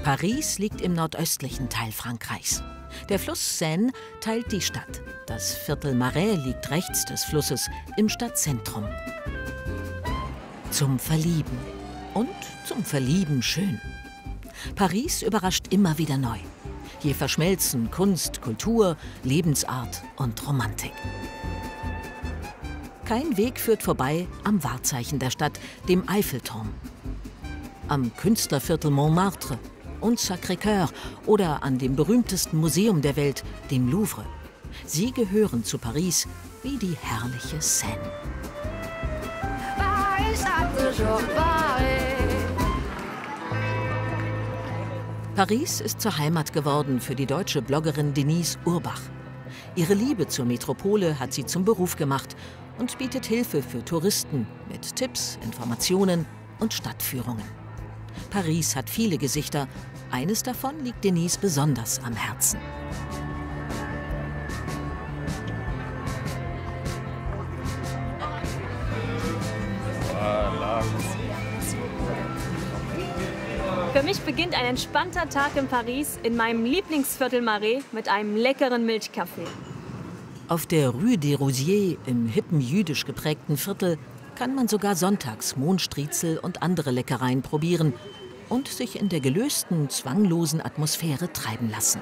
Paris liegt im nordöstlichen Teil Frankreichs. Der Fluss Seine teilt die Stadt. Das Viertel Marais liegt rechts des Flusses im Stadtzentrum. Zum Verlieben. Und zum Verlieben schön. Paris überrascht immer wieder neu. Hier verschmelzen Kunst, Kultur, Lebensart und Romantik. Kein Weg führt vorbei am Wahrzeichen der Stadt, dem Eiffelturm. Am Künstlerviertel Montmartre und Sacré-Cœur oder an dem berühmtesten Museum der Welt, dem Louvre. Sie gehören zu Paris wie die herrliche Seine. Paris ist zur Heimat geworden für die deutsche Bloggerin Denise Urbach. Ihre Liebe zur Metropole hat sie zum Beruf gemacht und bietet Hilfe für Touristen mit Tipps, Informationen und Stadtführungen. Paris hat viele Gesichter. Eines davon liegt Denise besonders am Herzen. Für mich beginnt ein entspannter Tag in Paris in meinem Lieblingsviertel Marais mit einem leckeren Milchkaffee. Auf der Rue des Rosiers, im hippen jüdisch geprägten Viertel, kann man sogar sonntags Mohnstriezel und andere Leckereien probieren und sich in der gelösten, zwanglosen Atmosphäre treiben lassen.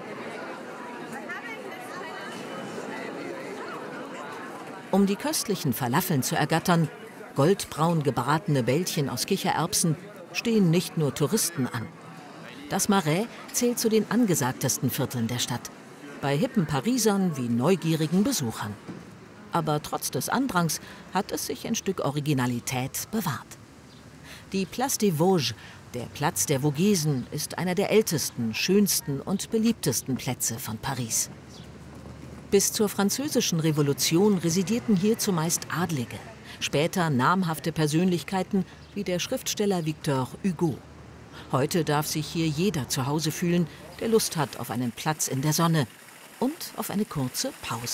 Um die köstlichen Falafeln zu ergattern, goldbraun gebratene Bällchen aus Kichererbsen, stehen nicht nur Touristen an. Das Marais zählt zu den angesagtesten Vierteln der Stadt. Bei hippen Parisern wie neugierigen Besuchern. Aber trotz des Andrangs hat es sich ein Stück Originalität bewahrt. Die Place des Vosges, der Platz der Vogesen, ist einer der ältesten, schönsten und beliebtesten Plätze von Paris. Bis zur Französischen Revolution residierten hier zumeist Adlige, später namhafte Persönlichkeiten wie der Schriftsteller Victor Hugo. Heute darf sich hier jeder zu Hause fühlen, der Lust hat auf einen Platz in der Sonne und auf eine kurze Pause.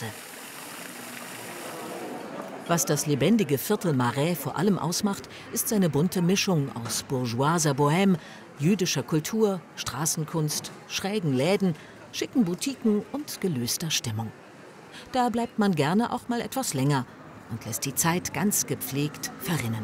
Was das lebendige Viertel Marais vor allem ausmacht, ist seine bunte Mischung aus bourgeoiser Bohème, jüdischer Kultur, Straßenkunst, schrägen Läden, schicken Boutiquen und gelöster Stimmung. Da bleibt man gerne auch mal etwas länger und lässt die Zeit ganz gepflegt verrinnen.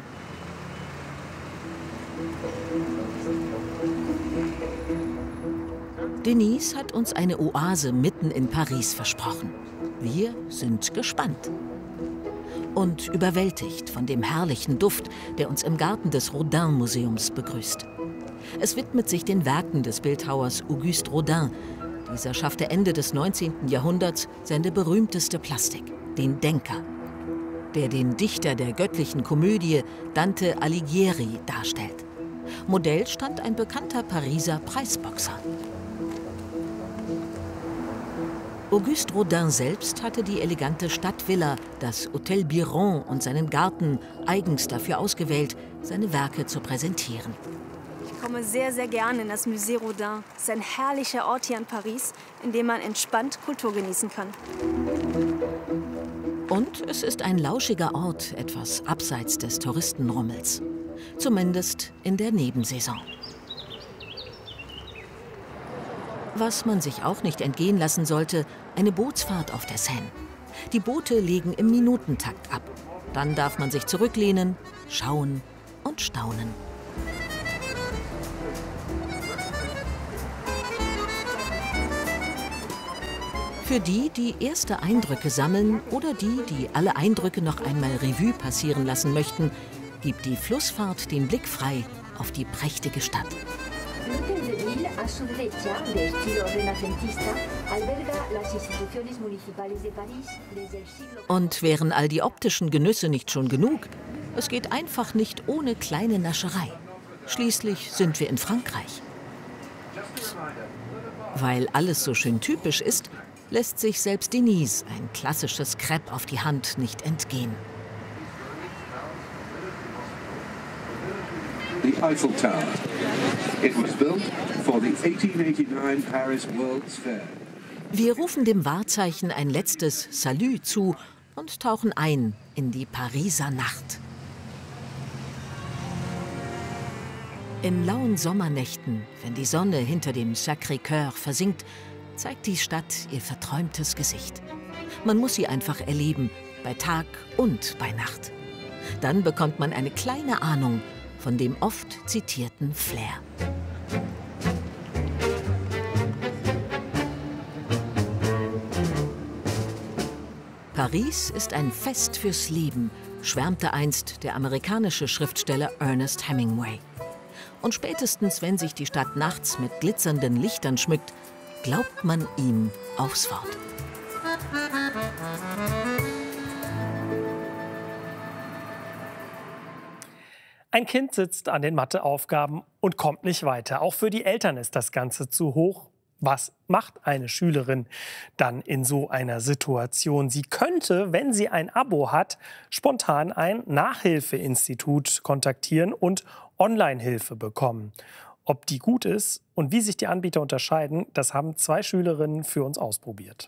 Denise hat uns eine Oase mitten in Paris versprochen. Wir sind gespannt. Und überwältigt von dem herrlichen Duft, der uns im Garten des Rodin-Museums begrüßt. Es widmet sich den Werken des Bildhauers Auguste Rodin. Dieser schaffte Ende des 19. Jahrhunderts seine berühmteste Plastik, den Denker, der den Dichter der göttlichen Komödie Dante Alighieri darstellt. Modell stand ein bekannter Pariser Preisboxer. Auguste Rodin selbst hatte die elegante Stadtvilla, das Hôtel Biron und seinen Garten eigens dafür ausgewählt, seine Werke zu präsentieren. Ich komme sehr, sehr gerne in das Musée Rodin. Es ist ein herrlicher Ort hier in Paris, in dem man entspannt Kultur genießen kann. Und es ist ein lauschiger Ort, etwas abseits des Touristenrummels. Zumindest in der Nebensaison. Was man sich auch nicht entgehen lassen sollte, eine Bootsfahrt auf der Seine. Die Boote legen im Minutentakt ab. Dann darf man sich zurücklehnen, schauen und staunen. Für die, die erste Eindrücke sammeln oder die alle Eindrücke noch einmal Revue passieren lassen möchten, gibt die Flussfahrt den Blick frei auf die prächtige Stadt. Und wären all die optischen Genüsse nicht schon genug, es geht einfach nicht ohne kleine Nascherei. Schließlich sind wir in Frankreich. Weil alles so schön typisch ist, lässt sich selbst Denise ein klassisches Crêpe auf die Hand nicht entgehen. The Eiffel Tower. It was built for the 1889 Paris World's Fair. Wir rufen dem Wahrzeichen ein letztes Salut zu und tauchen ein in die Pariser Nacht. In lauen Sommernächten, wenn die Sonne hinter dem Sacré-Cœur versinkt, zeigt die Stadt ihr verträumtes Gesicht. Man muss sie einfach erleben, bei Tag und bei Nacht. Dann bekommt man eine kleine Ahnung von dem oft zitierten Flair. Paris ist ein Fest fürs Leben, schwärmte einst der amerikanische Schriftsteller Ernest Hemingway. Und spätestens, wenn sich die Stadt nachts mit glitzernden Lichtern schmückt, glaubt man ihm aufs Wort. Ein Kind sitzt an den Matheaufgaben und kommt nicht weiter. Auch für die Eltern ist das Ganze zu hoch. Was macht eine Schülerin dann in so einer Situation? Sie könnte, wenn sie ein Abo hat, spontan ein Nachhilfeinstitut kontaktieren und Online-Hilfe bekommen. Ob die gut ist und wie sich die Anbieter unterscheiden, das haben 2 Schülerinnen für uns ausprobiert.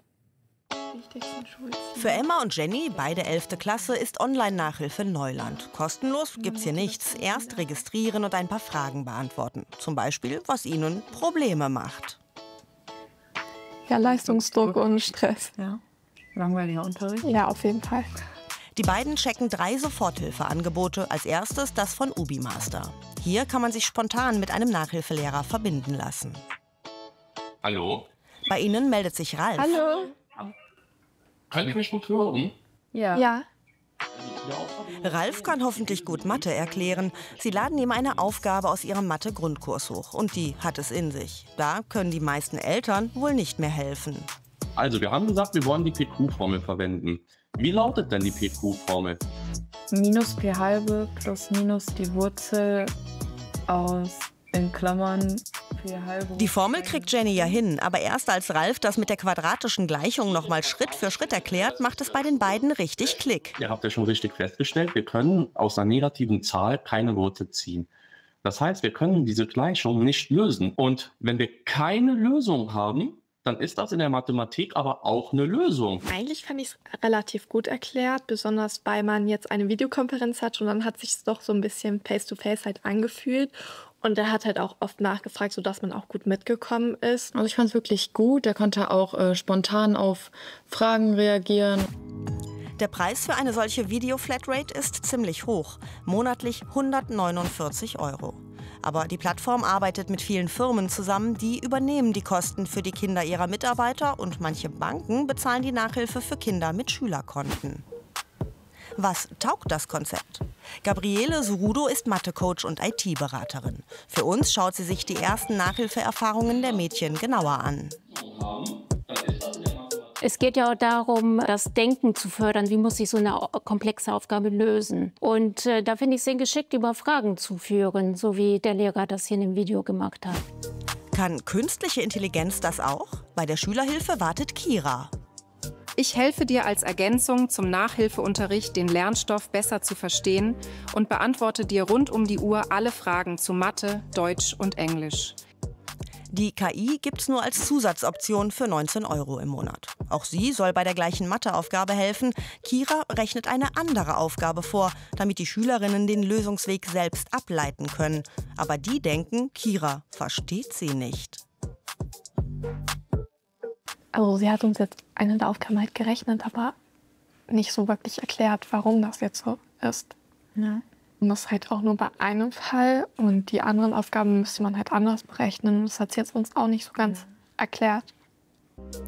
Für Emma und Jenny, beide 11. Klasse, ist Online-Nachhilfe Neuland. Kostenlos gibt's hier nichts. Erst registrieren und ein paar Fragen beantworten. Zum Beispiel, was ihnen Probleme macht. Ja, Leistungsdruck und Stress. Ja. Langweiliger Unterricht? Ja, auf jeden Fall. Die beiden checken 3 Soforthilfeangebote. Als erstes das von Ubimaster. Hier kann man sich spontan mit einem Nachhilfelehrer verbinden lassen. Hallo? Bei ihnen meldet sich Ralf. Hallo. Könnt ihr mich gut hören? Ja. Ja. Ralf kann hoffentlich gut Mathe erklären. Sie laden ihm eine Aufgabe aus ihrem Mathe-Grundkurs hoch. Und die hat es in sich. Da können die meisten Eltern wohl nicht mehr helfen. Also, wir haben gesagt, wir wollen die PQ-Formel verwenden. Wie lautet denn die PQ-Formel? Minus P halbe plus minus die Wurzel aus, in Klammern, P halbe. Die Formel kriegt Jenny ja hin, aber erst als Ralf das mit der quadratischen Gleichung noch mal Schritt für Schritt erklärt, macht es bei den beiden richtig Klick. Ihr habt ja schon richtig festgestellt, wir können aus einer negativen Zahl keine Wurzel ziehen. Das heißt, wir können diese Gleichung nicht lösen. Und wenn wir keine Lösung haben, dann ist das in der Mathematik aber auch eine Lösung. Eigentlich fand ich es relativ gut erklärt, besonders weil man jetzt eine Videokonferenz hat und dann hat sich es doch so ein bisschen face-to-face halt angefühlt. Und er hat halt auch oft nachgefragt, sodass man auch gut mitgekommen ist. Also ich fand es wirklich gut. Er konnte auch spontan auf Fragen reagieren. Der Preis für eine solche Video-Flatrate ist ziemlich hoch. Monatlich 149 €. Aber die Plattform arbeitet mit vielen Firmen zusammen, die übernehmen die Kosten für die Kinder ihrer Mitarbeiter und manche Banken bezahlen die Nachhilfe für Kinder mit Schülerkonten. Was taugt das Konzept? Gabriele Surudo ist Mathe-Coach und IT-Beraterin. Für uns schaut sie sich die ersten Nachhilfeerfahrungen der Mädchen genauer an. Es geht ja auch darum, das Denken zu fördern. Wie muss ich so eine komplexe Aufgabe lösen? Und da finde ich es sehr geschickt, über Fragen zu führen, so wie der Lehrer das hier in dem Video gemacht hat. Kann künstliche Intelligenz das auch? Bei der Schülerhilfe wartet Kira. Ich helfe dir als Ergänzung zum Nachhilfeunterricht, den Lernstoff besser zu verstehen und beantworte dir rund um die Uhr alle Fragen zu Mathe, Deutsch und Englisch. Die KI gibt's nur als Zusatzoption für 19 € im Monat. Auch sie soll bei der gleichen Matheaufgabe helfen. Kira rechnet eine andere Aufgabe vor, damit die Schülerinnen den Lösungsweg selbst ableiten können. Aber die denken, Kira versteht sie nicht. Also sie hat uns jetzt eine der Aufgaben halt gerechnet, aber nicht so wirklich erklärt, warum das jetzt so ist. Ja. Und das halt auch nur bei einem Fall. Und die anderen Aufgaben müsste man halt anders berechnen. Das hat sie jetzt uns auch nicht so ganz erklärt.